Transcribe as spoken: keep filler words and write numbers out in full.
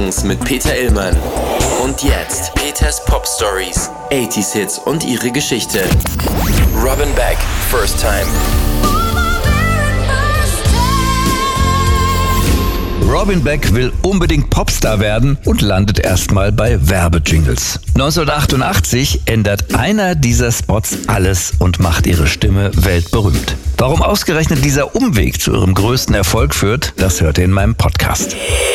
mit Peter Illmann. Und jetzt Peters Pop Stories, achtziger Hits und ihre Geschichte. Robin Beck, First Time. Robin Beck will unbedingt Popstar werden und landet erstmal bei Werbejingles. neunzehnhundertachtundachtzig ändert einer dieser Spots alles und macht ihre Stimme weltberühmt. Warum ausgerechnet dieser Umweg zu ihrem größten Erfolg führt, das hört ihr in meinem Podcast.